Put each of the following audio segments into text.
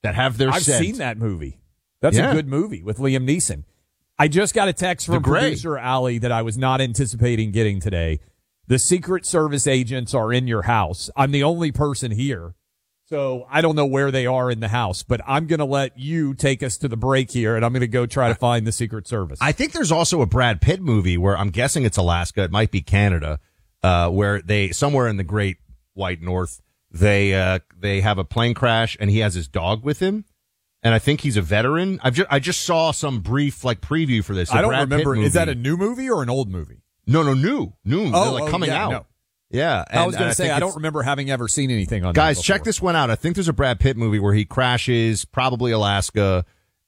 that have their I've scent. seen that movie. That's a good movie with Liam Neeson. I just got a text from producer Allie that I was not anticipating getting today. The Secret Service agents are in your house. I'm the only person here, so I don't know where they are in the house, but I'm going to let you take us to the break here, and I'm going to go try to find the Secret Service. I think there's also a Brad Pitt movie where I'm guessing it's Alaska. It might be Canada, where they, somewhere in the Great White North, they have a plane crash and he has his dog with him. And I think he's a veteran. I just saw some brief preview for this. I don't remember. Is that a new movie or an old movie? No, new. Oh, They're coming out. No. Yeah. I was going to say, I don't remember having ever seen anything on guys, that check this one out. I think there's a Brad Pitt movie where he crashes, probably Alaska,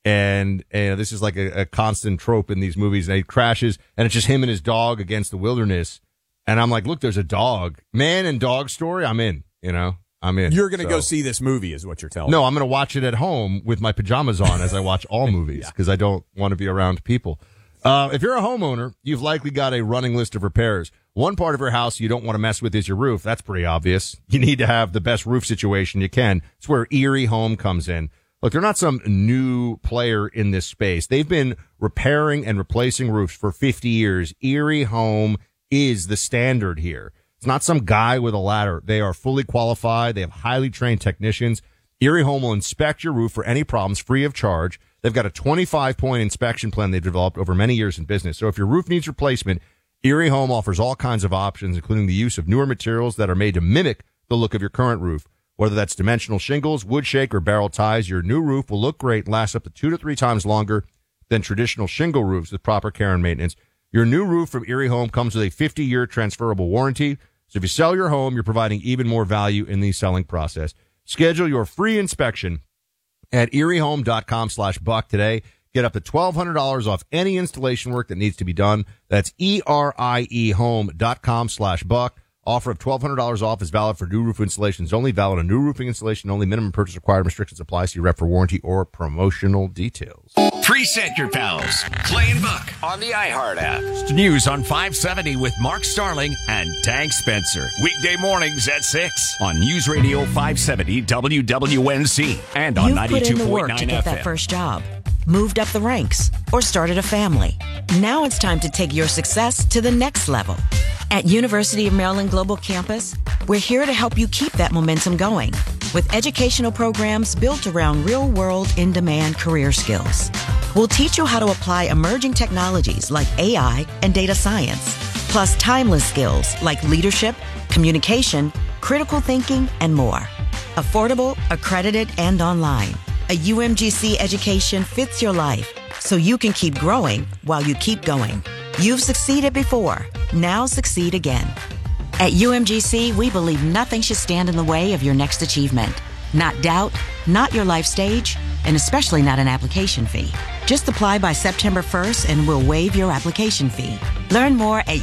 and this is like a constant trope in these movies. And he crashes, and it's just him and his dog against the wilderness. And I'm like, look, there's a dog. Man and dog story, I'm in, I'm in. You're going to go see this movie is what you're telling me. No, I'm going to watch it at home with my pajamas on as I watch all movies because I don't want to be around people. If you're a homeowner, you've likely got a running list of repairs. One part of your house you don't want to mess with is your roof. That's pretty obvious. You need to have the best roof situation you can. It's where Erie Home comes in. Look, they're not some new player in this space. They've been repairing and replacing roofs for 50 years. Erie Home is the standard here. It's not some guy with a ladder. They are fully qualified. They have highly trained technicians. Erie Home will inspect your roof for any problems free of charge. They've got a 25-point inspection plan they've developed over many years in business. So if your roof needs replacement, Erie Home offers all kinds of options, including the use of newer materials that are made to mimic the look of your current roof. Whether that's dimensional shingles, wood shake, or barrel ties, your new roof will look great and last up to 2 to 3 times longer than traditional shingle roofs with proper care and maintenance. Your new roof from Erie Home comes with a 50-year transferable warranty. So if you sell your home, you're providing even more value in the selling process. Schedule your free inspection at eriehome.com/buck today. Get up to $1,200 off any installation work that needs to be done. That's eriehome.com/buck. Offer of $1,200 off is valid for new roof installations only. Valid on new roofing installation only. Minimum purchase required. Restrictions apply. See rep for warranty or promotional details. Present your pals. Clay and Buck on the iHeart app. News on 570 with Mark Starling and Tank Spencer. Weekday mornings at 6 on News Radio 570 WWNC and on 92.9 FM. You've put in the work to get that first job, moved up the ranks, or started a family. Now it's time to take your success to the next level. At University of Maryland Global Campus, we're here to help you keep that momentum going with educational programs built around real-world, in-demand career skills. We'll teach you how to apply emerging technologies like AI and data science, plus timeless skills like leadership, communication, critical thinking, and more. Affordable, accredited, and online. A UMGC education fits your life so you can keep growing while you keep going. You've succeeded before. Now succeed again. At UMGC, we believe nothing should stand in the way of your next achievement. Not doubt, not your life stage, and especially not an application fee. Just apply by September 1st and we'll waive your application fee. Learn more at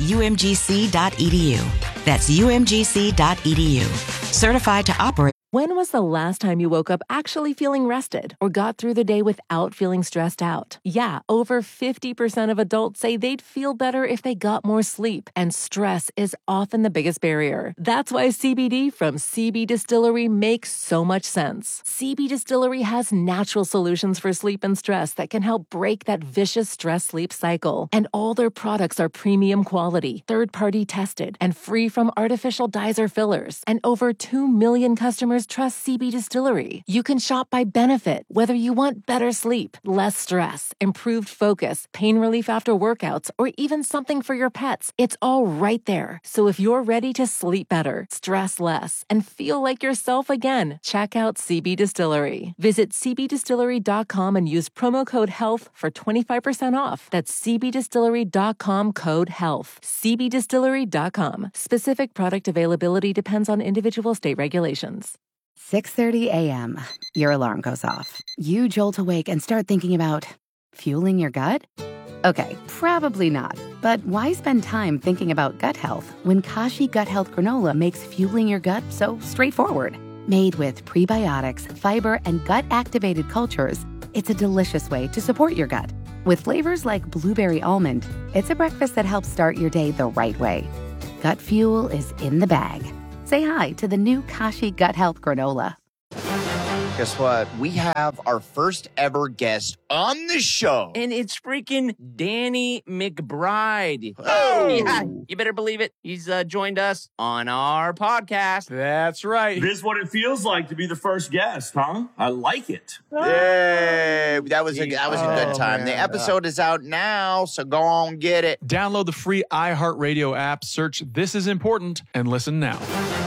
umgc.edu. That's umgc.edu. Certified to operate. When was the last time you woke up actually feeling rested or got through the day without feeling stressed out? Yeah, over 50% of adults say they'd feel better if they got more sleep, and stress is often the biggest barrier. That's why CBD from CB Distillery makes so much sense. CB Distillery has natural solutions for sleep and stress that can help break that vicious stress-sleep cycle. And all their products are premium quality, third-party tested, and free from artificial dyes or fillers. And over 2 million customers trust CB Distillery. You can shop by benefit, whether you want better sleep, less stress, improved focus, pain relief after workouts, or even something for your pets. It's all right there. So if you're ready to sleep better, stress less, and feel like yourself again, check out CB Distillery. Visit cbdistillery.com and use promo code HEALTH for 25% off. That's cbdistillery.com code HEALTH. cbdistillery.com. Specific product availability depends on individual state regulations. 6:30 a.m. Your alarm goes off. You jolt awake and start thinking about fueling your gut? Okay, probably not. But why spend time thinking about gut health when Kashi Gut Health Granola makes fueling your gut so straightforward? Made with prebiotics, fiber, and gut-activated cultures, it's a delicious way to support your gut. With flavors like blueberry almond, it's a breakfast that helps start your day the right way. Gut fuel is in the bag. Say hi to the new Kashi Gut Health Granola. Guess what? We have our first ever guest on the show. And it's freaking Danny McBride. Oh. Yeah, you better believe it. He's joined us on our podcast. That's right. This is what it feels like to be the first guest, huh? I like it. Yay. That was a good time. Man. The episode is out now, so go on, get it. Download the free iHeartRadio app, search This Is Important, and listen now.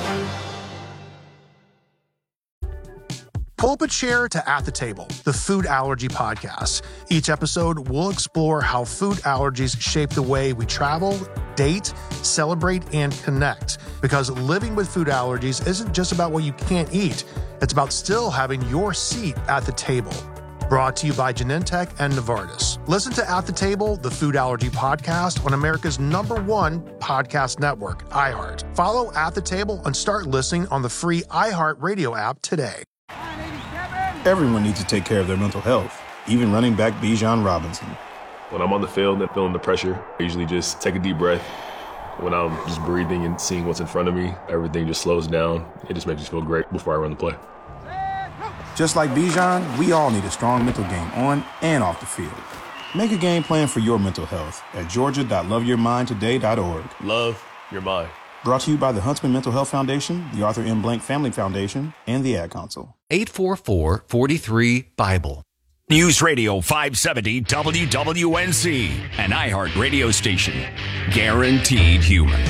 Pull up a chair to At the Table, the food allergy podcast. Each episode, we'll explore how food allergies shape the way we travel, date, celebrate, and connect. Because living with food allergies isn't just about what you can't eat. It's about still having your seat at the table. Brought to you by Genentech and Novartis. Listen to At the Table, the food allergy podcast on America's #1 podcast network, iHeart. Follow At the Table and start listening on the free iHeartRadio app today. Everyone needs to take care of their mental health, even running back Bijan Robinson. When I'm on the field and feeling the pressure, I usually just take a deep breath. When I'm just breathing and seeing what's in front of me, everything just slows down. It just makes me feel great before I run the play. Just like Bijan, we all need a strong mental game on and off the field. Make a game plan for your mental health at georgia.loveyourmindtoday.org. Love your mind. Brought to you by the Huntsman Mental Health Foundation, the Arthur M. Blank Family Foundation, and the Ad Council. 844-43-BIBLE. News Radio 570 WWNC, an iHeart radio station. Guaranteed human.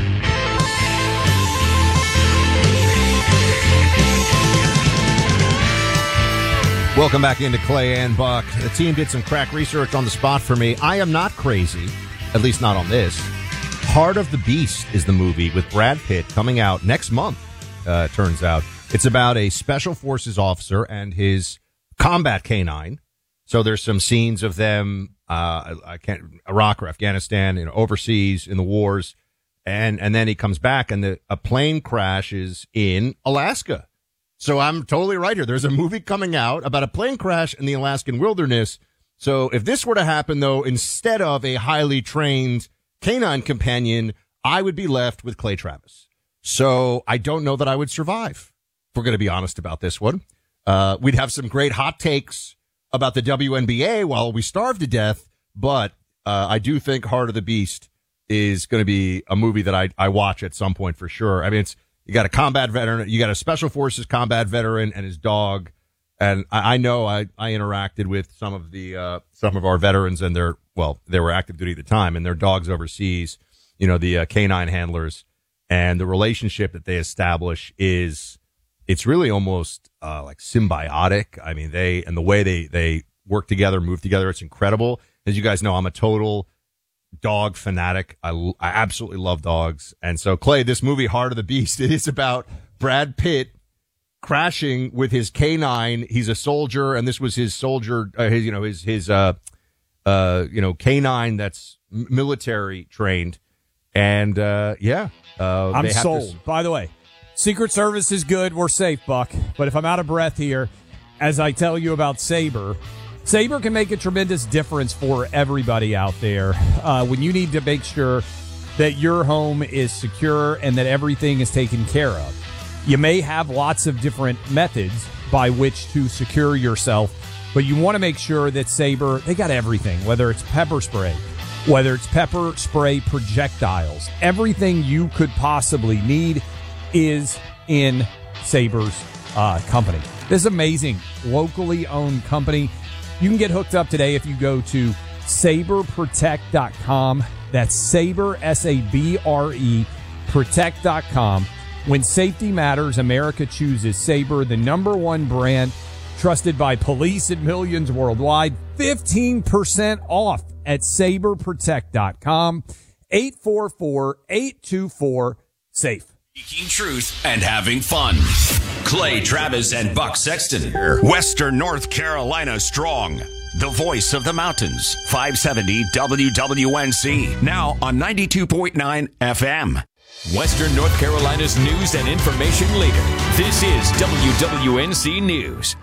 Welcome back into Clay and Buck. The team did some crack research on the spot for me. I am not crazy, at least not on this. Heart of the Beast is the movie with Brad Pitt coming out next month, turns out. It's about a special forces officer and his combat canine. So there's some scenes of them, Iraq or Afghanistan, overseas in the wars. And then he comes back and a plane crashes in Alaska. So I'm totally right here. There's a movie coming out about a plane crash in the Alaskan wilderness. So if this were to happen, though, instead of a highly trained canine companion, I would be left with Clay Travis. So I don't know that I would survive, if we're going to be honest about this one. We'd have some great hot takes about the WNBA while we starve to death, but I do think Heart of the Beast is going to be a movie that I watch at some point for sure. I mean, you got a combat veteran, you got a special forces combat veteran and his dog. And I know I interacted with some of our veterans and they were active duty at the time and their dogs overseas, the canine handlers, and the relationship that they establish it's really almost like symbiotic. I mean, the way they work together, move together, it's incredible. As you guys know, I'm a total dog fanatic. I absolutely love dogs. And so, Clay, this movie, Heart of the Beast, it is about Brad Pitt crashing with his canine. He's a soldier, and this was his soldier, his canine that's military trained. And I'm sold. By the way, Secret Service is good. We're safe, Buck. But if I'm out of breath here, as I tell you about Sabre can make a tremendous difference for everybody out there. When you need to make sure that your home is secure and that everything is taken care of. You may have lots of different methods by which to secure yourself, but you want to make sure that Sabre, they got everything, whether it's pepper spray, whether it's pepper spray projectiles, everything you could possibly need is in Sabre's company. This is amazing, locally owned company. You can get hooked up today if you go to saberprotect.com. That's Sabre, S-A-B-R-E, protect.com. When safety matters, America chooses Sabre, the #1 brand trusted by police and millions worldwide. 15% off at saberprotect.com. 844-824-SAFE. Speaking truth and having fun. Clay Travis and Buck Sexton. Western North Carolina strong. The voice of the mountains. 570 WWNC. Now on 92.9 FM. Western North Carolina's news and information leader. This is WWNC News.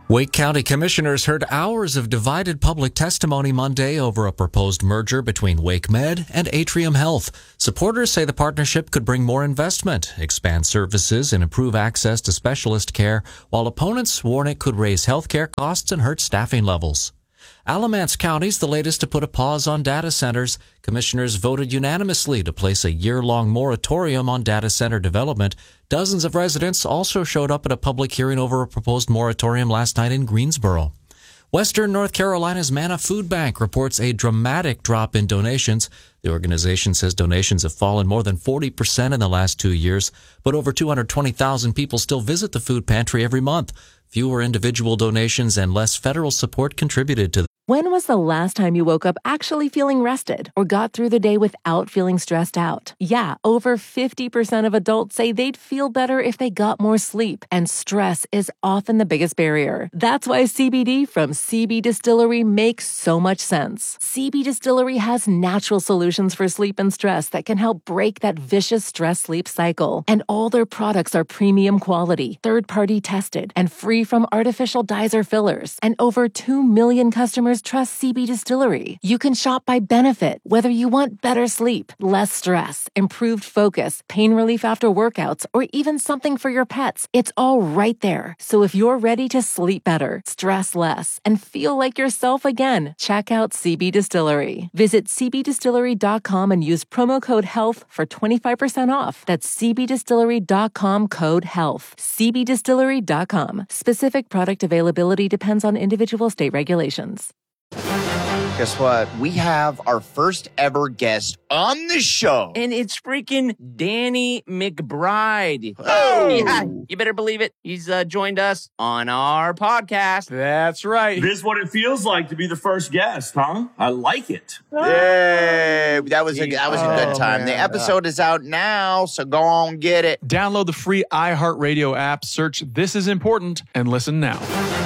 Wake County commissioners heard hours of divided public testimony Monday over a proposed merger between WakeMed and Atrium Health. Supporters say the partnership could bring more investment, expand services, and improve access to specialist care, while opponents warn it could raise healthcare costs and hurt staffing levels. Alamance County's the latest to put a pause on data centers. Commissioners voted unanimously to place a year-long moratorium on data center development. Dozens of residents also showed up at a public hearing over a proposed moratorium last night in Greensboro. Western North Carolina's Manna Food Bank reports a dramatic drop in donations. The organization says donations have fallen more than 40% in the last 2 years, but over 220,000 people still visit the food pantry every month. Fewer individual donations and less federal support contributed to When was the last time you woke up actually feeling rested or got through the day without feeling stressed out? Yeah, over 50% of adults say they'd feel better if they got more sleep, and stress is often the biggest barrier. That's why CBD from CB Distillery makes so much sense. CB Distillery has natural solutions for sleep and stress that can help break that vicious stress-sleep cycle. And all their products are premium quality, third-party tested, and free from artificial dyes or fillers. And over 2 million customers trust CB Distillery. You can shop by benefit, whether you want better sleep, less stress, improved focus, pain relief after workouts, or even something for your pets. It's all right there. So if you're ready to sleep better, stress less, and feel like yourself again, check out CB Distillery. Visit cbdistillery.com and use promo code HEALTH for 25% off. That's cbdistillery.com, code HEALTH. cbdistillery.com. Specific product availability depends on individual state regulations. Guess what? We have our first ever guest on the show. And it's freaking Danny McBride. Oh! Yeah, you better believe it. He's joined us on our podcast. That's right. This is what it feels like to be the first guest, huh? I like it. Yay! That was a good time. The episode is out now, so go on, get it. Download the free iHeartRadio app, search This Is Important, and listen now.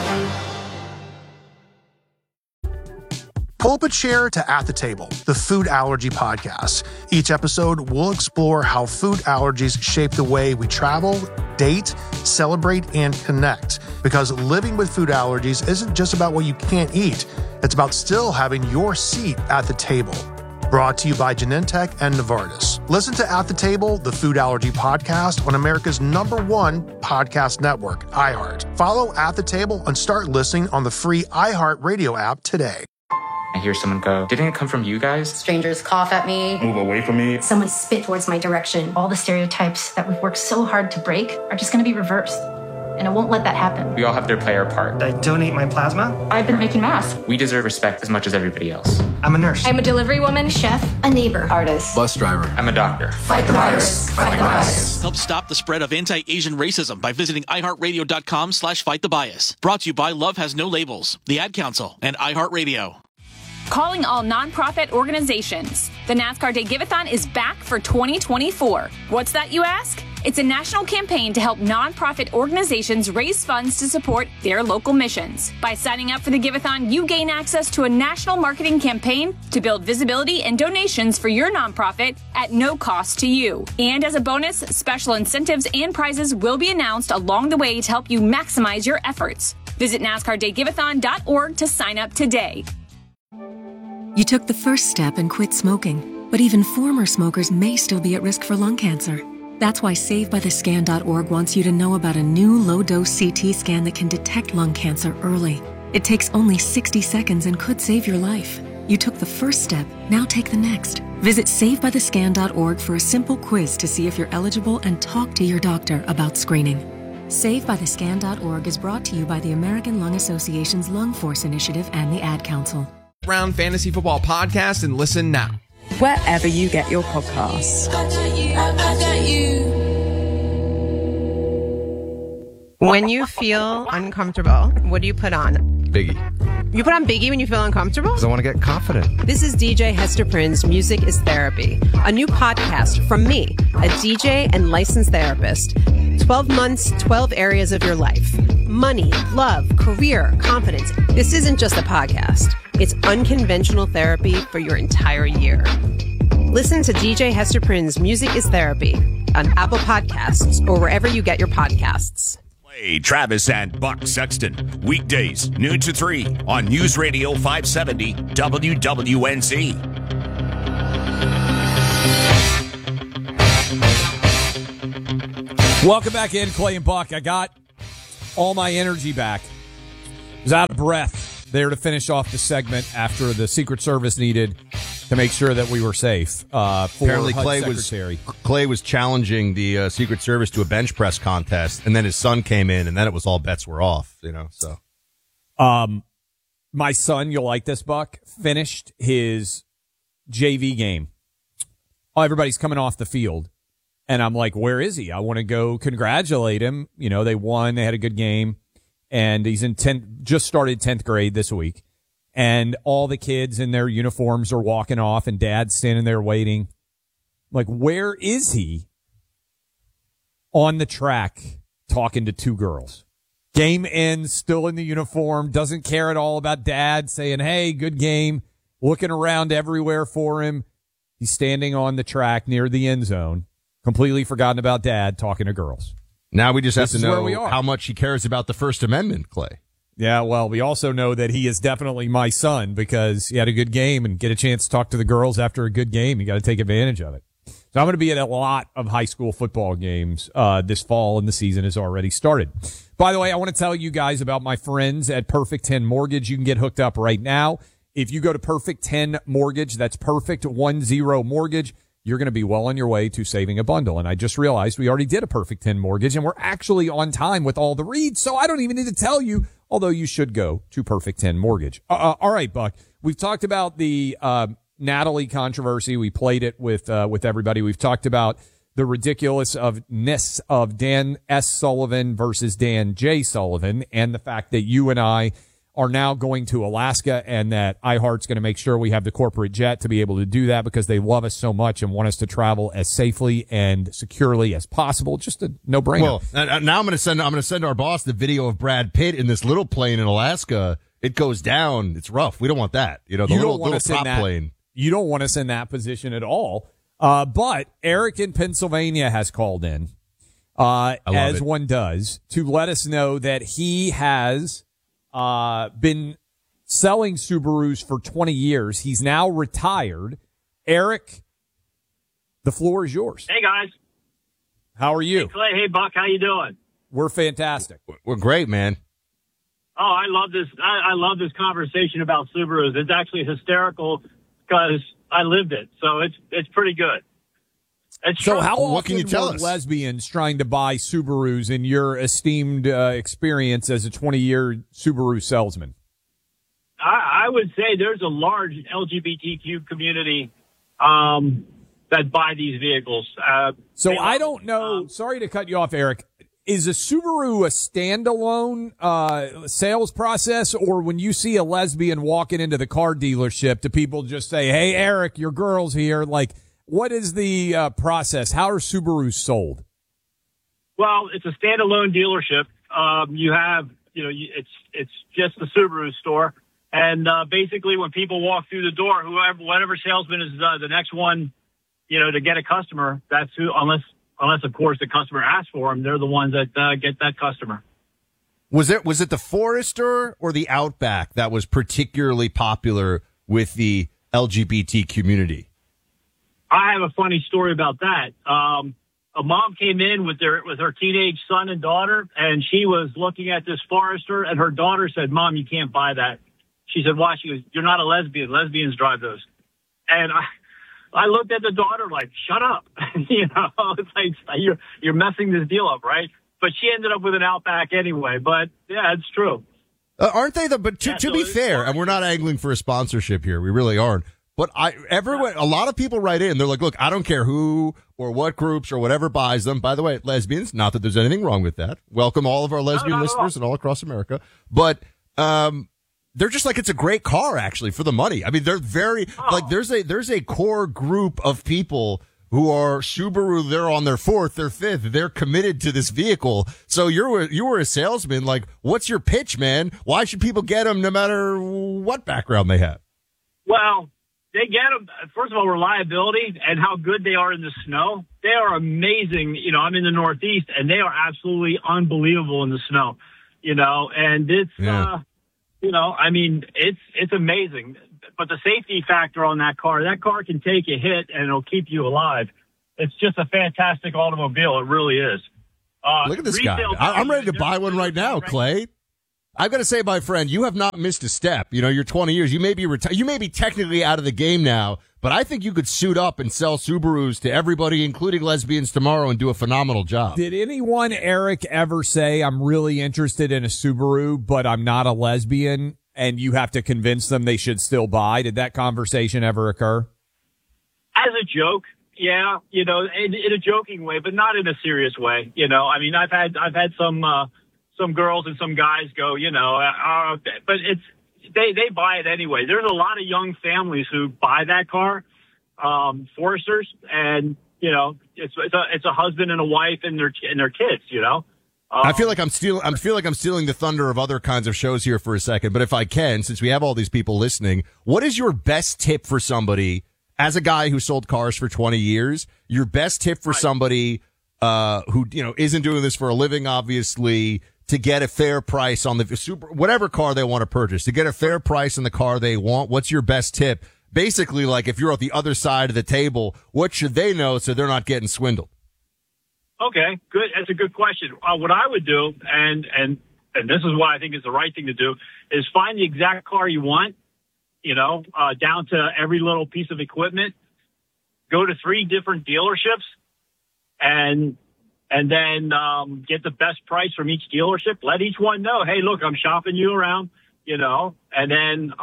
Pull up a chair to At the Table, the food allergy podcast. Each episode, we'll explore how food allergies shape the way we travel, date, celebrate, and connect. Because living with food allergies isn't just about what you can't eat. It's about still having your seat at the table. Brought to you by Genentech and Novartis. Listen to At the Table, the food allergy podcast on America's #1 podcast network, iHeart. Follow At the Table and start listening on the free iHeartRadio app today. I hear someone go, "Didn't it come from you guys?" Strangers cough at me. Move away from me. Someone spit towards my direction. All the stereotypes that we've worked so hard to break are just going to be reversed. And I won't let that happen. We all have to play our part. I donate my plasma. I've been making masks. We deserve respect as much as everybody else. I'm a nurse. I'm a delivery woman, chef, a neighbor, artist, bus driver. I'm a doctor. Fight the virus. Fight the bias. Help stop the spread of anti-Asian racism by visiting iHeartRadio.com/fightthebias. Brought to you by Love Has No Labels, the Ad Council, and iHeartRadio. Calling all nonprofit organizations. The NASCAR Day Give-A-thon is back for 2024. What's that, you ask? It's a national campaign to help nonprofit organizations raise funds to support their local missions. By signing up for the Give-A-thon, you gain access to a national marketing campaign to build visibility and donations for your nonprofit at no cost to you. And as a bonus, special incentives and prizes will be announced along the way to help you maximize your efforts. Visit NASCARDayGiveathon.org to sign up today. You took the first step and quit smoking, but even former smokers may still be at risk for lung cancer. That's why SaveByTheScan.org wants you to know about a new low-dose CT scan that can detect lung cancer early. It takes only 60 seconds and could save your life. You took the first step, now take the next. Visit SaveByTheScan.org for a simple quiz to see if you're eligible and talk to your doctor about screening. SaveByTheScan.org is brought to you by the American Lung Association's Lung Force Initiative and the Ad Council. Round Fantasy Football Podcast and listen now. Wherever you get your podcasts. When you feel uncomfortable, what do you put on? Biggie. You put on Biggie when you feel uncomfortable? Because I want to get confident. This is DJ Hester Prynne's Music is Therapy, a new podcast from me, a DJ and licensed therapist. 12 months, 12 areas of your life. Money, love, career, confidence. This isn't just a podcast. It's unconventional therapy for your entire year. Listen to DJ Hester Prynne's Music is Therapy on Apple Podcasts or wherever you get your podcasts. Clay Travis and Buck Sexton. Weekdays, noon to 3 on News Radio 570 WWNZ. Welcome back in, Clay and Buck. I got all my energy back. I was out of breath there to finish off the segment after the Secret Service needed to make sure that we were safe. Apparently, Clay was challenging the Secret Service to a bench press contest, and then his son came in, and then it was all bets were off. So. My son, you'll like this, Buck, finished his JV game. Oh, everybody's coming off the field, and I'm like, where is he? I want to go congratulate him. They won, they had a good game, and he's in just started 10th grade this week. And all the kids in their uniforms are walking off, and Dad's standing there waiting. Like, where is he? On the track, talking to two girls. Game ends, still in the uniform, doesn't care at all about Dad, saying, hey, good game, looking around everywhere for him. He's standing on the track near the end zone, completely forgotten about Dad, talking to girls. Now we just have to know how much he cares about the First Amendment, Clay. Yeah, well, we also know that he is definitely my son because he had a good game and get a chance to talk to the girls after a good game. You got to take advantage of it. So I'm going to be at a lot of high school football games this fall, and the season has already started. By the way, I want to tell you guys about my friends at Perfect 10 Mortgage. You can get hooked up right now. If you go to Perfect 10 Mortgage, that's Perfect 10 Mortgage, you're going to be well on your way to saving a bundle. And I just realized we already did a Perfect 10 Mortgage, and we're actually on time with all the reads, so I don't even need to tell you, although you should go to Perfect 10 Mortgage. All right, Buck. We've talked about the Natalie controversy. We played it with everybody. We've talked about the ridiculousness of Dan S. Sullivan versus Dan J. Sullivan, and the fact that you and I are now going to Alaska, and that iHeart's going to make sure we have the corporate jet to be able to do that because they love us so much and want us to travel as safely and securely as possible. Just a no-brainer. Well, now I'm going to send our boss the video of Brad Pitt in this little plane in Alaska. It goes down. It's rough. We don't want that. The little top plane. You don't want us in that position at all. But Eric in Pennsylvania has called in, as one does, to let us know that he has been selling Subarus for 20 years. He's now retired. Eric, the floor is yours. Hey, guys. How are you? Hey, Clay. Hey, Buck. How you doing? We're fantastic. We're great, man. Oh, I love this. I love this conversation about Subarus. It's actually hysterical because I lived it, so it's pretty good. So how often were lesbians trying to buy Subarus in your esteemed experience as a 20-year Subaru salesman? I would say there's a large LGBTQ community that buy these vehicles. So I don't know. Sorry to cut you off, Eric. Is a Subaru a standalone sales process, or when you see a lesbian walking into the car dealership, do people just say, hey, Eric, your girl's here? Like, what is the process? How are Subarus sold? Well, it's a standalone dealership. You have, it's just the Subaru store. And basically when people walk through the door, whatever salesman is the next one, to get a customer, that's who, unless, of course, the customer asks for them, they're the ones that get that customer. Was it the Forester or the Outback that was particularly popular with the LGBT community? I have a funny story about that. A mom came in with her teenage son and daughter, and she was looking at this Forester, and her daughter said, "Mom, you can't buy that." She said, "Why?" She goes, "You're not a lesbian. Lesbians drive those." And I looked at the daughter like, shut up. It's like, you're messing this deal up, right? But she ended up with an Outback anyway. But, yeah, it's true. Aren't they? But to be fair, and we're not angling for a sponsorship here. We really aren't. But a lot of people write in. They're like, look, I don't care who or what groups or whatever buys them. By the way, lesbians, not that there's anything wrong with that. Welcome all of our lesbian listeners and all across America. But they're just like, it's a great car, actually, for the money. I mean, they're very, there's a core group of people who are Subaru. They're on their fourth, their fifth. They're committed to this vehicle. So you were a salesman. Like, what's your pitch, man? Why should people get them no matter what background they have? Well, they get them. First of all, reliability and how good they are in the snow. They are amazing. You know, I'm in the Northeast, and they are absolutely unbelievable in the snow. You know, and it's, you know, I mean, it's amazing. But the safety factor on that car can take a hit and it'll keep you alive. It's just a fantastic automobile. It really is. Look at this guy. I'm ready to buy one right now, Clay. I've got to say, my friend, you have not missed a step. You know, you're 20 years. You may be you may be technically out of the game now, but I think you could suit up and sell Subarus to everybody, including lesbians, tomorrow and do a phenomenal job. Did anyone, Eric, ever say, I'm really interested in a Subaru, but I'm not a lesbian, and you have to convince them they should still buy? Did that conversation ever occur? As a joke, yeah, you know, in a joking way, but not in a serious way. You know, I mean, I've had some girls and some guys go, you know, but they buy it anyway. There's a lot of young families who buy that car, Foresters, and you know, it's a husband and a wife and their kids, you know. I feel like I'm stealing the thunder of other kinds of shows here for a second, but if I can, since we have all these people listening, what is your best tip for somebody, as a guy who sold cars for 20 years, your best tip for somebody who, you know, isn't doing this for a living, obviously, to get a fair price on the whatever car they want to purchase, to get a fair price on the car they want? What's your best tip? Basically, like, if you're at the other side of the table, what should they know so they're not getting swindled? Okay, good. That's a good question. What I would do, and this is what I think is the right thing to do, is find the exact car you want, you know, down to every little piece of equipment. Go to 3 different dealerships, and then get the best price from each dealership. Let each one know, hey, look, I'm shopping you around, you know, and then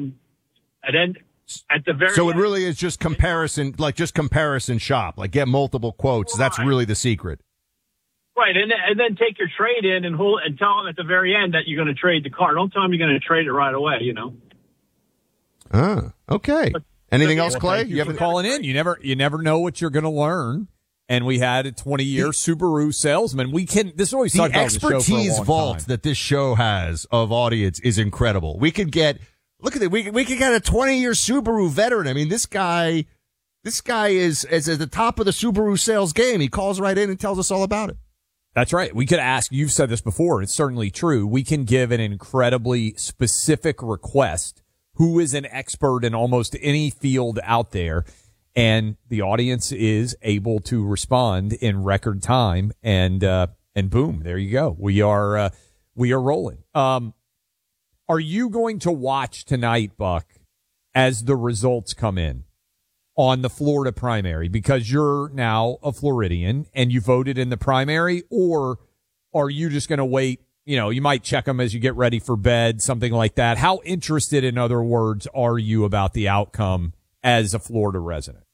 at the very so it really is just comparison, like just comparison shop, like get multiple quotes. Right. That's really the secret. Right, and then take your trade in and tell them at the very end that you're going to trade the car. Don't tell them you're going to trade it right away, you know. Okay. Anything else, Clay? Thank you for calling in. You never know what you're going to learn. And we had a 20-year Subaru salesman. This is what we talked about. The expertise vault time. that this show has of audience is incredible. We could get, look at it. We could get a 20-year Subaru veteran. I mean, this guy is at the top of the Subaru sales game. He calls right in and tells us all about it. That's right. We could ask, you've said this before, it's certainly true. We can give an incredibly specific request. Who is an expert in almost any field out there? And the audience is able to respond in record time, and boom, there you go. We are rolling. Are you going to watch tonight, Buck, as the results come in on the Florida primary, because you're now a Floridian and you voted in the primary, or are you just going to wait? You know, you might check them as you get ready for bed, something like that. How interested, in other words, are you about the outcome as a Florida resident?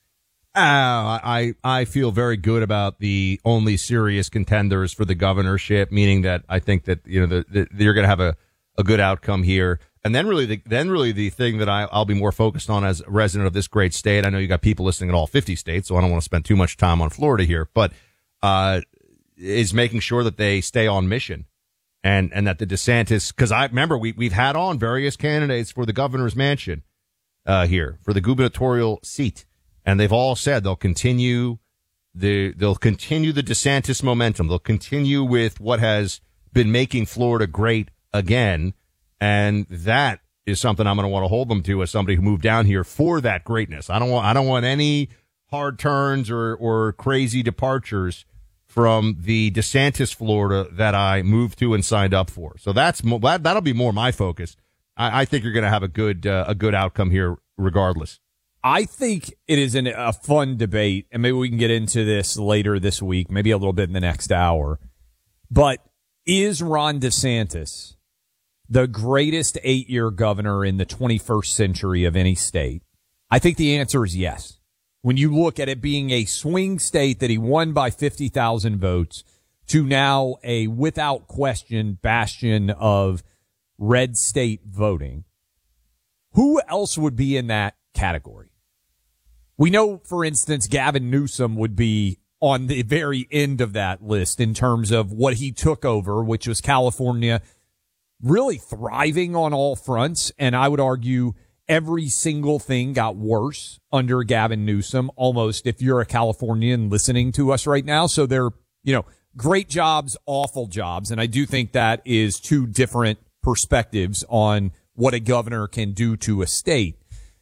I feel very good about the only serious contenders for the governorship, meaning that I think that, you know, you're going to have a good outcome here. And then really the thing that I'll be more focused on as a resident of this great state. I know you got people listening in all 50 states, so I don't want to spend too much time on Florida here, but is making sure that they stay on mission. And that the DeSantis, because I remember we've had on various candidates for the governor's mansion here for the gubernatorial seat, and they've all said they'll continue the DeSantis momentum. They'll continue with what has been making Florida great again, and that is something I'm going to want to hold them to as somebody who moved down here for that greatness. I don't want any hard turns or crazy departures from the DeSantis Florida that I moved to and signed up for. So that'll be more my focus. I think you're going to have a good outcome here regardless. I think it is a fun debate, and maybe we can get into this later this week, maybe a little bit in the next hour. But is Ron DeSantis the greatest 8-year governor in the 21st century of any state? I think the answer is yes. When you look at it being a swing state that he won by 50,000 votes to now a without question bastion of red state voting, who else would be in that category? We know, for instance, Gavin Newsom would be on the very end of that list in terms of what he took over, which was California really thriving on all fronts, and I would argue every single thing got worse under Gavin Newsom, almost, if you're a Californian listening to us right now. So they're, great jobs, awful jobs. And I do think that is two different perspectives on what a governor can do to a state.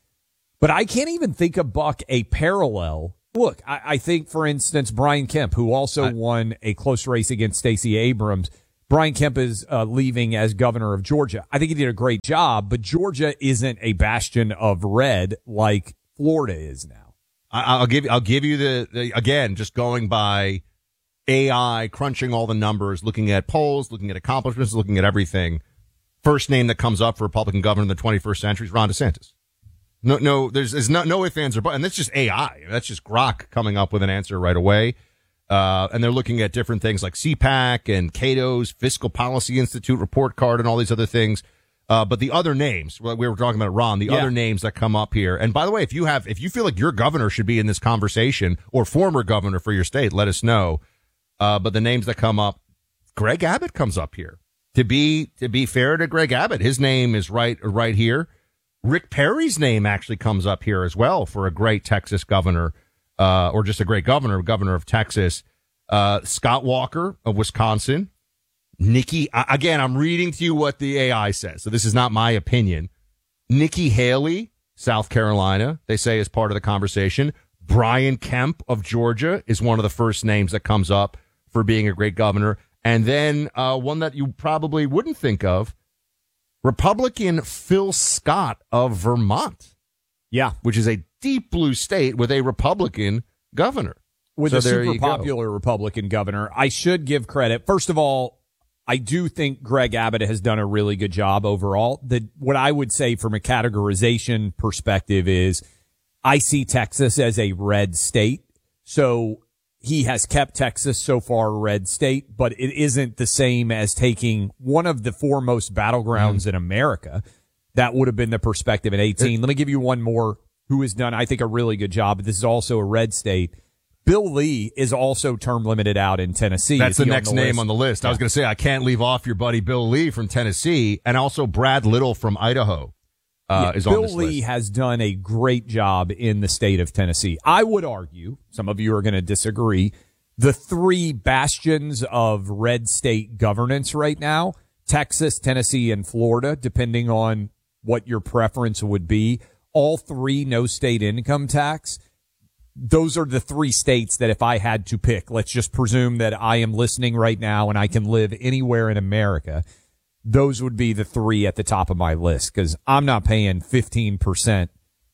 But I can't even think of, Buck, a parallel. Look, I think, for instance, Brian Kemp, who also won a close race against Stacey Abrams. Brian Kemp is leaving as governor of Georgia. I think he did a great job, but Georgia isn't a bastion of red like Florida is now. I'll give you the again, just going by AI, crunching all the numbers, looking at polls, looking at accomplishments, looking at everything. First name that comes up for Republican governor in the 21st century is Ron DeSantis. No, there's no ifs, ands, or buts. And that's just AI. That's just Grok coming up with an answer right away. And they're looking at different things like CPAC and Cato's Fiscal Policy Institute report card and all these other things. But the other names, we were talking about Ron, other names that come up here. And by the way, if you feel like your governor should be in this conversation or former governor for your state, let us know. But the names that come up, Greg Abbott comes up here. To be fair to Greg Abbott, his name is right here. Rick Perry's name actually comes up here as well for a great Texas governor, or just a great governor of Texas. Scott Walker of Wisconsin. Nikki, again, I'm reading to you what the AI says, so this is not my opinion. Nikki Haley, South Carolina, they say is part of the conversation. Brian Kemp of Georgia is one of the first names that comes up for being a great governor. And then one that you probably wouldn't think of, Republican Phil Scott of Vermont. Yeah. Which is a deep blue state with a Republican governor. With a super popular Republican governor. I should give credit. First of all, I do think Greg Abbott has done a really good job overall. What I would say from a categorization perspective is I see Texas as a red state. So he has kept Texas so far a red state, but it isn't the same as taking one of the foremost battlegrounds in America. That would have been the perspective in 18. Let me give you one more who has done, I think, a really good job. But this is also a red state. Bill Lee is also term limited out in Tennessee. That's the next name on the list. Yeah. I was going to say, I can't leave off your buddy Bill Lee from Tennessee, and also Brad Little from Idaho. Is on this list. Bill Lee has done a great job in the state of Tennessee. I would argue, some of you are going to disagree, the three bastions of red state governance right now, Texas, Tennessee, and Florida, depending on what your preference would be, all three no state income tax. Those are the three states that if I had to pick, let's just presume that I am listening right now and I can live anywhere in America, those would be the three at the top of my list, because I'm not paying 15%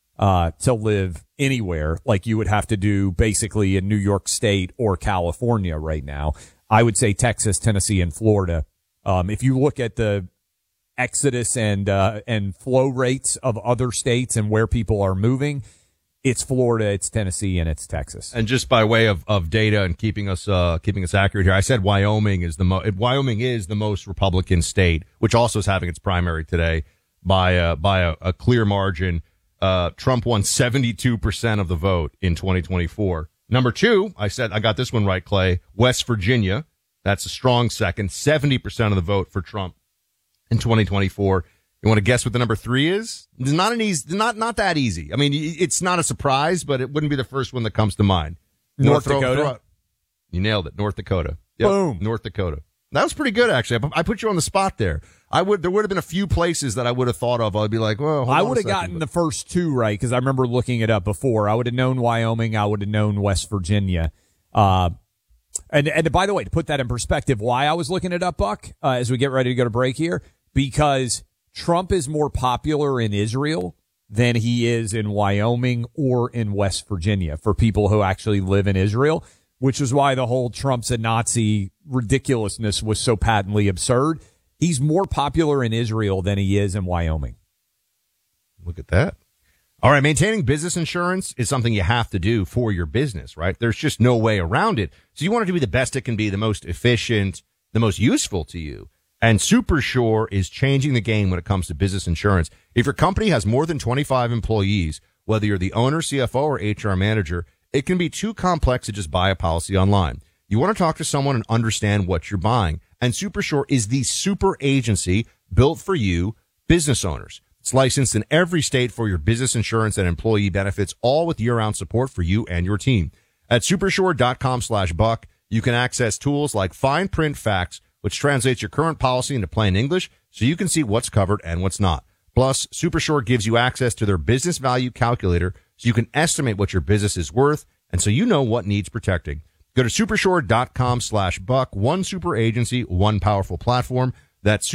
to live anywhere like you would have to do basically in New York State or California right now. I would say Texas, Tennessee, and Florida. If you look at the exodus and flow rates of other states and where people are moving, it's Florida, it's Tennessee, and it's Texas. And just by way of data and keeping us accurate here, I said Wyoming is the most Republican state, which also is having its primary today by a clear margin. Trump won 72% of the vote in 2024. Number two, I said I got this one right, Clay. West Virginia, that's a strong second. 70% of the vote for Trump in 2024. You want to guess what the number three is? It's not that easy. I mean, it's not a surprise, but it wouldn't be the first one that comes to mind. North Dakota. You nailed it. North Dakota. Yep. Boom. North Dakota. That was pretty good, actually. I put you on the spot there. There would have been a few places that I would have thought of. I'd be like, well, I would have gotten the first two right because I remember looking it up before. I would have known Wyoming. I would have known West Virginia. And by the way, to put that in perspective, why I was looking it up, Buck, as we get ready to go to break here, because Trump is more popular in Israel than he is in Wyoming or in West Virginia for people who actually live in Israel, which is why the whole Trump's a Nazi ridiculousness was so patently absurd. He's more popular in Israel than he is in Wyoming. Look at that. All right, maintaining business insurance is something you have to do for your business, right? There's just no way around it. So you want it to be the best it can be, the most efficient, the most useful to you. And SuperSure is changing the game when it comes to business insurance. If your company has more than 25 employees, whether you're the owner, CFO, or HR manager, it can be too complex to just buy a policy online. You want to talk to someone and understand what you're buying. And SuperSure is the super agency built for you, business owners. It's licensed in every state for your business insurance and employee benefits, all with year-round support for you and your team. At Supersure.com/Buck, you can access tools like Fine Print Facts, which translates your current policy into plain English so you can see what's covered and what's not. Plus, Supersure gives you access to their business value calculator so you can estimate what your business is worth and so you know what needs protecting. Go to Supersure.com/Buck. One super agency, one powerful platform. That's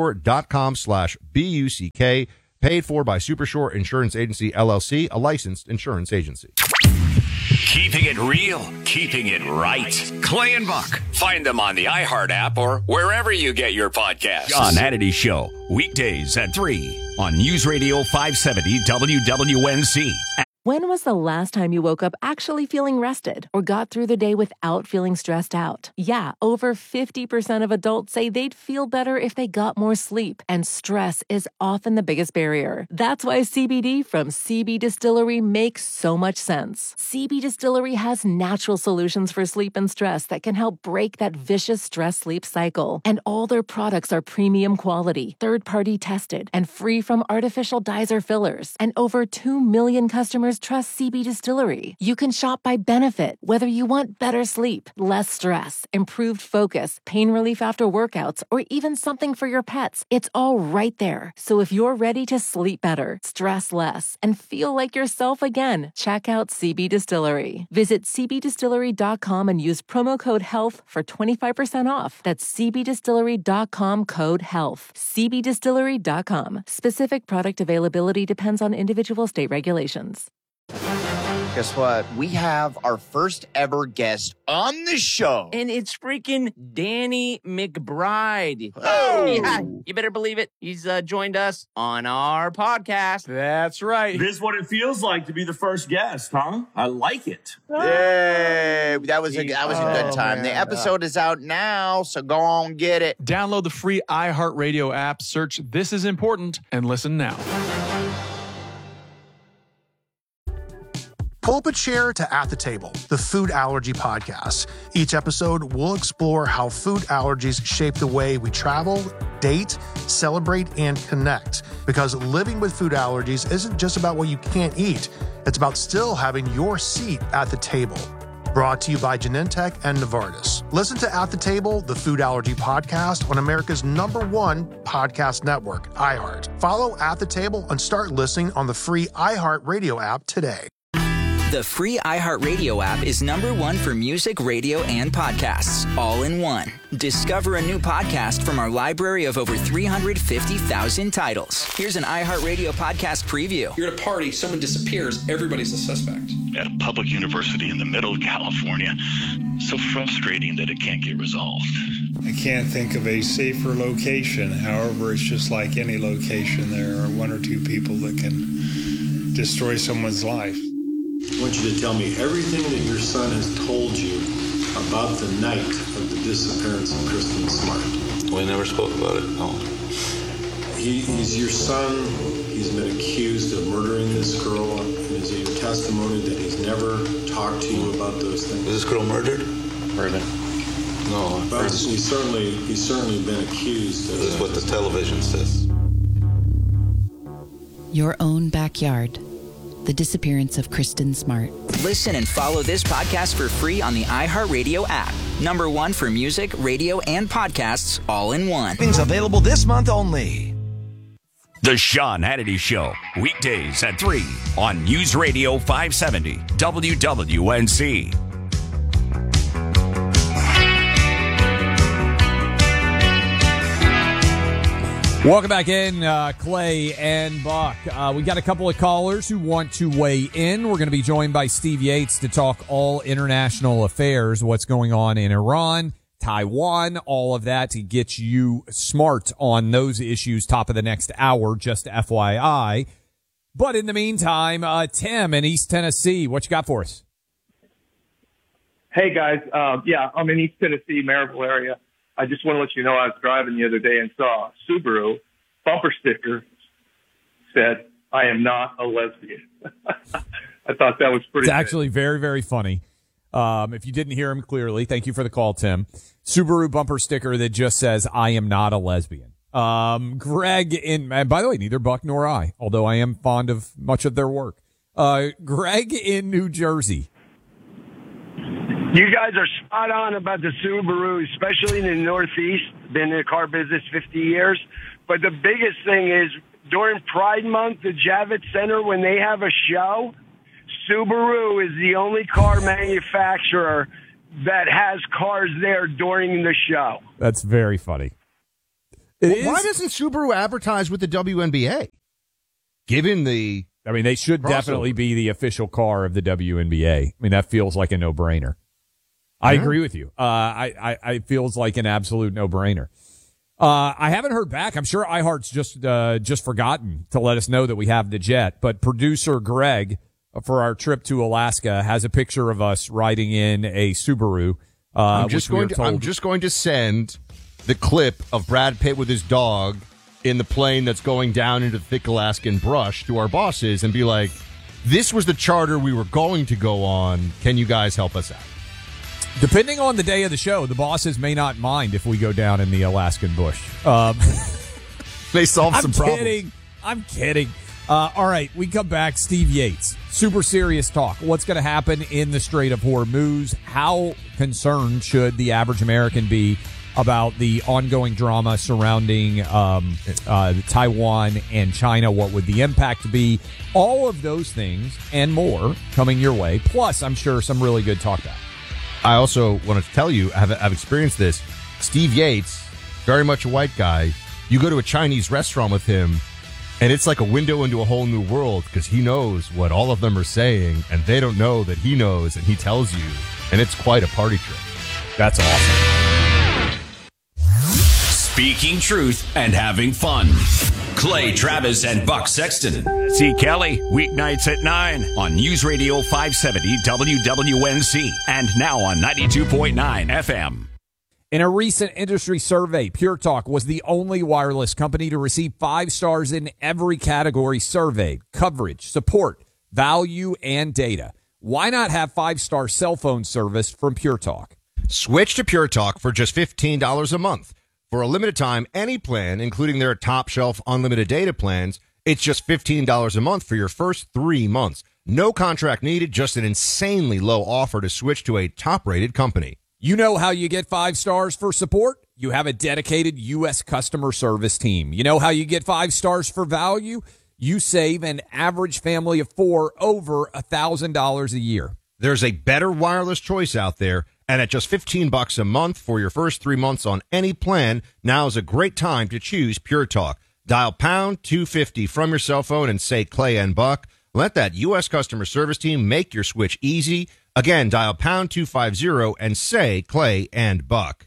Supersure.com/BUCK. Paid for by Supersure Insurance Agency, LLC, a licensed insurance agency. Keeping it real, keeping it right. Clay and Buck. Find them on the iHeart app or wherever you get your podcasts. John Hannity Show, weekdays at 3 on News Radio 570 WWNC. When was the last time you woke up actually feeling rested or got through the day without feeling stressed out? Yeah, over 50% of adults say they'd feel better if they got more sleep, and stress is often the biggest barrier. That's why CBD from CB Distillery makes so much sense. CB Distillery has natural solutions for sleep and stress that can help break that vicious stress-sleep cycle. And all their products are premium quality, third-party tested, and free from artificial dyes or fillers. And over 2 million customers trust CB Distillery. You can shop by benefit, whether you want better sleep, less stress, improved focus, pain relief after workouts, or even something for your pets. It's all right there. So if you're ready to sleep better, stress less, and feel like yourself again, check out CB Distillery. Visit cbdistillery.com and use promo code HEALTH for 25% off. That's cbdistillery.com, code HEALTH. cbdistillery.com. Specific product availability depends on individual state regulations. Guess what? We have our first ever guest on the show. And it's freaking Danny McBride. Oh! Yeah, you better believe it. He's joined us on our podcast. That's right. This is what it feels like to be the first guest, huh? I like it. Yay! That was a good time. The episode is out now, so go on, get it. Download the free iHeartRadio app, search This Is Important, and listen now. Pull up a chair to At the Table, the food allergy podcast. Each episode, we'll explore how food allergies shape the way we travel, date, celebrate, and connect. Because living with food allergies isn't just about what you can't eat. It's about still having your seat at the table. Brought to you by Genentech and Novartis. Listen to At the Table, the food allergy podcast on America's #1 podcast network, iHeart. Follow At the Table and start listening on the free iHeartRadio app today. The free iHeartRadio app is #1 for music, radio, and podcasts, all in one. Discover a new podcast from our library of over 350,000 titles. Here's an iHeartRadio podcast preview. You're at a party, someone disappears, everybody's a suspect. At a public university in the middle of California, so frustrating that it can't get resolved. I can't think of a safer location. However, it's just like any location. There are 1 or 2 people that can destroy someone's life. I want you to tell me everything that your son has told you about the night of the disappearance of Kristen Smart. We never spoke about it, no. He's your son. He's been accused of murdering this girl. Is it your testimony that he's never talked to you about those things? Was this girl murdered? Murdered. No. But he's certainly been accused. This is what the television says. Your own backyard. The disappearance of Kristen Smart. Listen and follow this podcast for free on the iHeartRadio app. #1 for music, radio, and podcasts, all in one. Things available this month only. The Sean Hannity Show, weekdays at 3 on News Radio 570 WWNC. Welcome back in, Clay and Buck. We got a couple of callers who want to weigh in. We're going to be joined by Steve Yates to talk all international affairs, what's going on in Iran, Taiwan, all of that to get you smart on those issues top of the next hour, just FYI. But in the meantime, Tim in East Tennessee, what you got for us? Hey, guys. I'm in East Tennessee, Maryville area. I just want to let you know I was driving the other day and saw a Subaru bumper sticker said, "I am not a lesbian." I thought that was pretty It's actually very, very funny. If you didn't hear him clearly, thank you for the call, Tim. Subaru bumper sticker that just says, "I am not a lesbian." Greg and by the way, neither Buck nor I, although I am fond of much of their work. Greg in New Jersey. You guys are spot on about the Subaru, especially in the Northeast. Been in the car business 50 years. But the biggest thing is during Pride Month, the Javits Center, when they have a show, Subaru is the only car manufacturer that has cars there during the show. That's very funny. Why doesn't Subaru advertise with the WNBA? Given the... I mean, they should definitely be the official car of the WNBA. I mean, that feels like a no-brainer. I agree with you. I feels like an absolute no-brainer. I haven't heard back. I'm sure iHeart's just forgotten to let us know that we have the jet. But producer Greg, for our trip to Alaska, has a picture of us riding in a Subaru. I'm just going to send the clip of Brad Pitt with his dog in the plane that's going down into the thick Alaskan brush to our bosses and be like, this was the charter we were going to go on. Can you guys help us out? Depending on the day of the show, the bosses may not mind if we go down in the Alaskan bush. They solve some problems. I'm kidding. All right, we come back. Steve Yates, super serious talk. What's going to happen in the Strait of Hormuz? How concerned should the average American be about the ongoing drama surrounding Taiwan and China? What would the impact be? All of those things and more coming your way. Plus, I'm sure some really good talk back. I also wanted to tell you, I've experienced this. Steve Yates, very much a white guy. You go to a Chinese restaurant with him, and it's like a window into a whole new world because he knows what all of them are saying, and they don't know that he knows, and he tells you. And it's quite a party trick. That's awesome. Speaking truth and having fun. Clay Travis and Buck Sexton. See Kelly weeknights at 9 on News Radio 570 WWNC and now on 92.9 FM. In a recent industry survey, Pure Talk was the only wireless company to receive 5 stars in every category surveyed: coverage, support, value, and data. Why not have 5-star cell phone service from Pure Talk? Switch to Pure Talk for just $15 a month. For a limited time, any plan, including their top shelf unlimited data plans, it's just $15 a month for your first 3 months. No contract needed, just an insanely low offer to switch to a top-rated company. You know how you get 5 stars for support? You have a dedicated U.S. customer service team. You know how you get 5 stars for value? You save an average family of 4 over $1,000 a year. There's a better wireless choice out there. And at just $15 a month for your first 3 months on any plan, now is a great time to choose Pure Talk. Dial pound 250 from your cell phone and say Clay and Buck. Let that U.S. customer service team make your switch easy. Again, dial pound 250 and say Clay and Buck.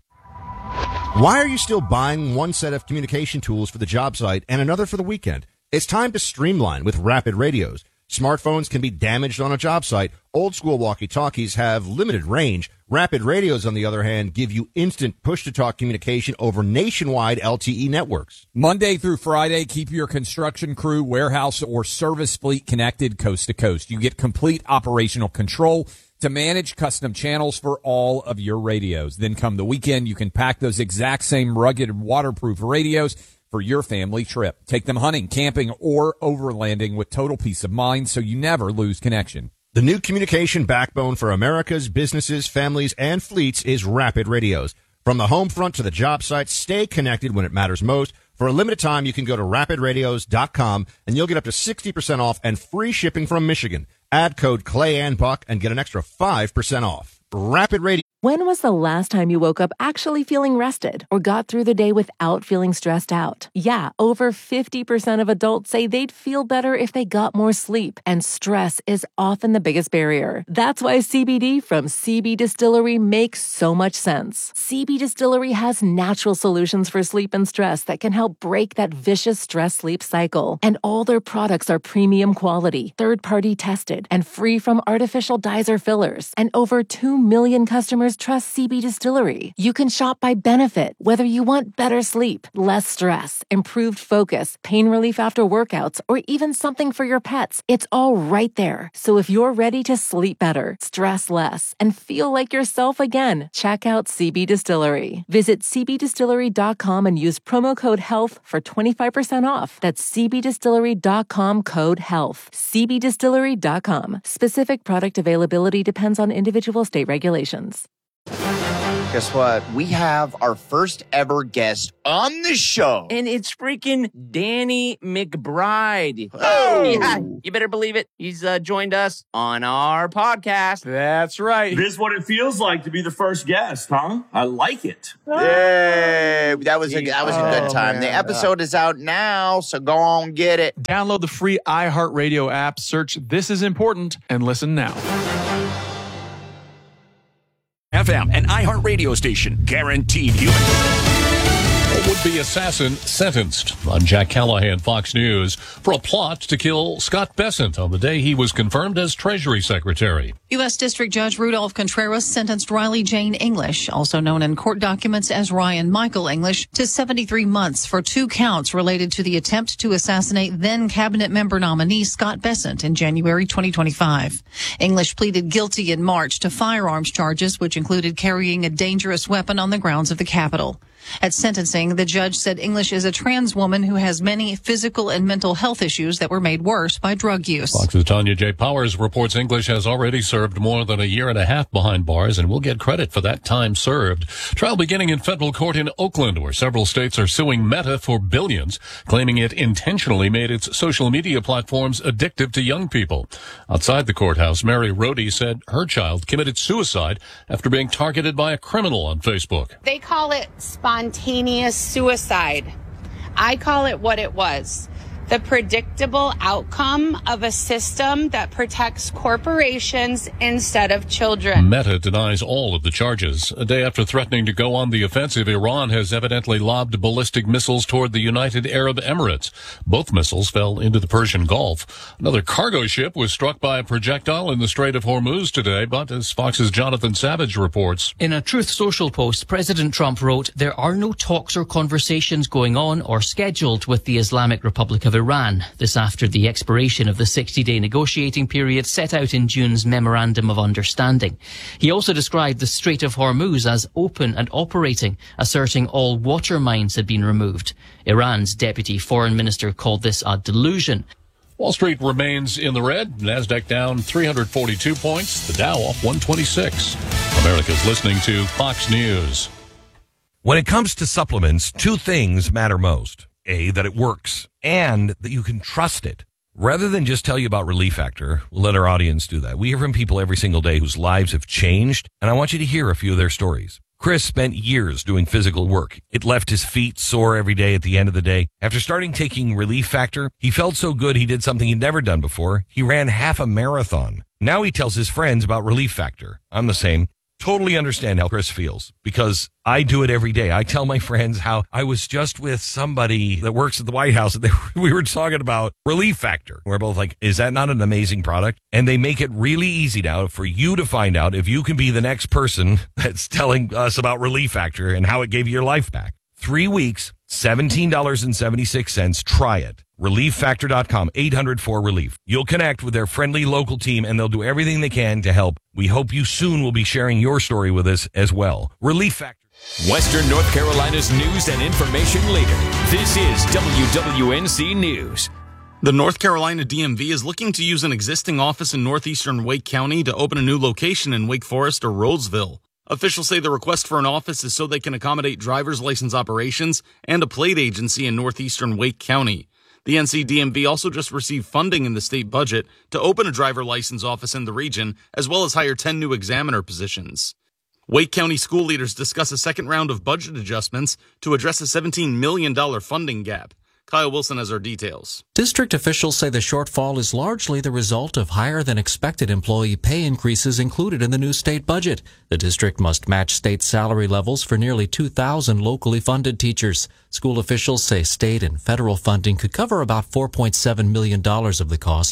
Why are you still buying one set of communication tools for the job site and another for the weekend? It's time to streamline with Rapid Radios. Smartphones can be damaged on a job site. Old school walkie-talkies have limited range. Rapid Radios, on the other hand, give you instant push-to-talk communication over nationwide LTE networks. Monday through Friday, keep your construction crew, warehouse, or service fleet connected coast to coast. You get complete operational control to manage custom channels for all of your radios. Then come the weekend, you can pack those exact same rugged, waterproof radios for your family trip. Take them hunting, camping, or overlanding with total peace of mind so you never lose connection. The new communication backbone for America's businesses, families, and fleets is Rapid Radios. From the home front to the job site, stay connected when it matters most. For a limited time, you can go to rapidradios.com and you'll get up to 60% off and free shipping from Michigan. Add code Clay and Buck and get an extra 5% off. Rapid Radio. When was the last time you woke up actually feeling rested or got through the day without feeling stressed out? Yeah, over 50% of adults say they'd feel better if they got more sleep, and stress is often the biggest barrier. That's why CBD from CB Distillery makes so much sense. CB Distillery has natural solutions for sleep and stress that can help break that vicious stress-sleep cycle. And all their products are premium quality, third-party tested, and free from artificial dyes or fillers. And over 2 million customers customers trust CB Distillery. You can shop by benefit, whether you want better sleep, less stress, improved focus, pain relief after workouts, or even something for your pets. It's all right there. So if you're ready to sleep better, stress less, and feel like yourself again, check out CB Distillery. Visit cbdistillery.com and use promo code HEALTH for 25% off. That's cbdistillery.com, code HEALTH. cbdistillery.com. Specific product availability depends on individual state regulations. Guess what? We have our first ever guest on the show. And it's freaking Danny McBride. Oh! Yeah, you better believe it. He's joined us on our podcast. That's right. This is what it feels like to be the first guest, huh? I like it. Yay! That was a good time. Man. The episode is out now, so go on get it. Download the free iHeartRadio app, search This Is Important, and listen now. FM, an iHeartRadio station, guaranteed human. A would-be assassin sentenced. I'm Jack Callahan, Fox News, for a plot to kill Scott Bessent on the day he was confirmed as Treasury Secretary. U.S. District Judge Rudolph Contreras sentenced Riley Jane English, also known in court documents as Ryan Michael English, to 73 months for 2 counts related to the attempt to assassinate then cabinet member nominee Scott Bessent in January 2025. English pleaded guilty in March to firearms charges, which included carrying a dangerous weapon on the grounds of the Capitol. At sentencing, the judge said English is a trans woman who has many physical and mental health issues that were made worse by drug use. Fox's Tanya J. Powers reports English has already served more than a year and a half behind bars and will get credit for that time served. Trial beginning in federal court in Oakland, where several states are suing Meta for billions, claiming it intentionally made its social media platforms addictive to young people. Outside the courthouse, Mary Rohde said her child committed suicide after being targeted by a criminal on Facebook. They call it spontaneous suicide. I call it what it was. The predictable outcome of a system that protects corporations instead of children. Meta denies all of the charges. A day after threatening to go on the offensive, Iran has evidently lobbed ballistic missiles toward the United Arab Emirates. Both missiles fell into the Persian Gulf. Another cargo ship was struck by a projectile in the Strait of Hormuz today, but as Fox's Jonathan Savage reports. In a Truth Social post, President Trump wrote, "There are no talks or conversations going on or scheduled with the Islamic Republic of Iran." This after the expiration of the 60-day negotiating period set out in June's Memorandum of Understanding. He also described the Strait of Hormuz as open and operating, asserting all water mines had been removed. Iran's deputy foreign minister called this a delusion. Wall Street remains in the red. NASDAQ down 342 points. The Dow off 126. America's listening to Fox News. When it comes to supplements, 2 things matter most. A, that it works, and that you can trust it. Rather than just tell you about Relief Factor, we'll let our audience do that. We hear from people every single day whose lives have changed, and I want you to hear a few of their stories. Chris spent years doing physical work. It left his feet sore every day at the end of the day. After starting taking Relief Factor, he felt so good he did something he'd never done before. He ran half a marathon. Now he tells his friends about Relief Factor. I'm the same. Totally understand how Chris feels because I do it every day. I tell my friends how I was just with somebody that works at the White House and we were talking about Relief Factor. We're both like, is that not an amazing product? And they make it really easy now for you to find out if you can be the next person that's telling us about Relief Factor and how it gave you your life back. 3 weeks, $17.76. Try it. ReliefFactor.com, 800-4RELIEF. You'll connect with their friendly local team and they'll do everything they can to help. We hope you soon will be sharing your story with us as well. Relief Factor. Western North Carolina's news and information leader. This is WWNC News. The North Carolina DMV is looking to use an existing office in northeastern Wake County to open a new location in Wake Forest or Roseville. Officials say the request for an office is so they can accommodate driver's license operations and a plate agency in northeastern Wake County. The NCDMV also just received funding in the state budget to open a driver license office in the region, as well as hire 10 new examiner positions. Wake County school leaders discuss a second round of budget adjustments to address a $17 million funding gap. Kyle Wilson has our details. District officials say the shortfall is largely the result of higher than expected employee pay increases included in the new state budget. The district must match state salary levels for nearly 2,000 locally funded teachers. School officials say state and federal funding could cover about $4.7 million of the cost.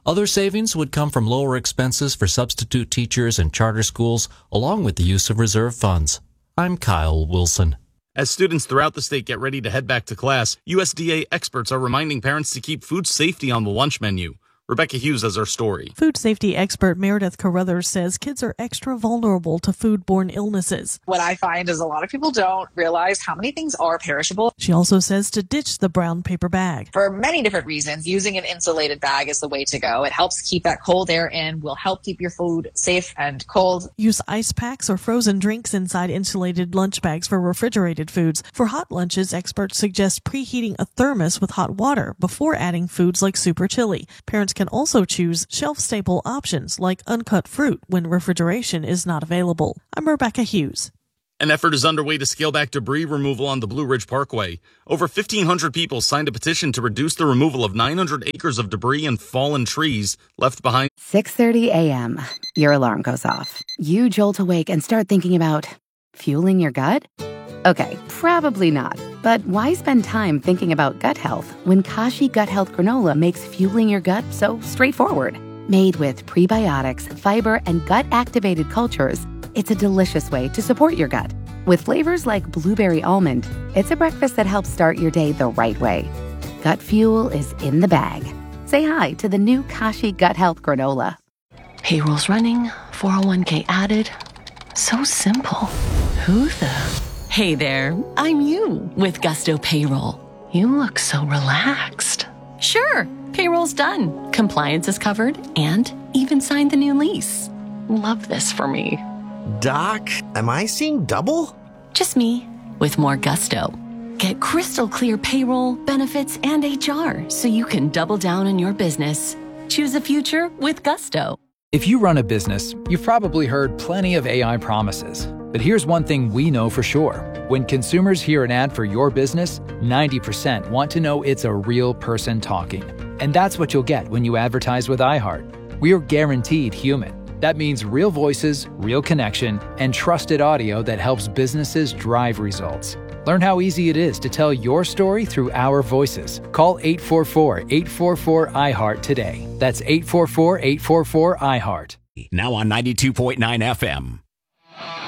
Other savings would come from lower expenses for substitute teachers and charter schools, along with the use of reserve funds. I'm Kyle Wilson. As students throughout the state get ready to head back to class, USDA experts are reminding parents to keep food safety on the lunch menu. Rebecca Hughes has our story. Food safety expert Meredith Carruthers says kids are extra vulnerable to foodborne illnesses. What I find is a lot of people don't realize how many things are perishable. She also says to ditch the brown paper bag. For many different reasons, using an insulated bag is the way to go. It helps keep that cold air in, will help keep your food safe and cold. Use ice packs or frozen drinks inside insulated lunch bags for refrigerated foods. For hot lunches, experts suggest preheating a thermos with hot water before adding foods like soup or chili. Parents can also choose shelf-stable options like uncut fruit when refrigeration is not available. I'm Rebecca Hughes. An effort is underway to scale back debris removal on the Blue Ridge Parkway. Over 1,500 people signed a petition to reduce the removal of 900 acres of debris and fallen trees left behind. 6:30 a.m. Your alarm goes off. You jolt awake and start thinking about fueling your gut? Okay, probably not. But why spend time thinking about gut health when Kashi Gut Health Granola makes fueling your gut so straightforward? Made with prebiotics, fiber, and gut-activated cultures, it's a delicious way to support your gut. With flavors like blueberry almond, it's a breakfast that helps start your day the right way. Gut fuel is in the bag. Say hi to the new Kashi Gut Health Granola. Payroll's running, 401k added. So simple. Who the... Hey there, I'm you with Gusto Payroll. You look so relaxed. Sure, payroll's done. Compliance is covered and even signed the new lease. Love this for me. Doc, am I seeing double? Just me with more Gusto. Get crystal clear payroll, benefits, and HR so you can double down on your business. Choose a future with Gusto. If you run a business, you've probably heard plenty of AI promises. But here's one thing we know for sure. When consumers hear an ad for your business, 90% want to know it's a real person talking. And that's what you'll get when you advertise with iHeart. We're guaranteed human. That means real voices, real connection, and trusted audio that helps businesses drive results. Learn how easy it is to tell your story through our voices. Call 844-844-iHeart today. That's 844-844-iHeart. Now on 92.9 FM.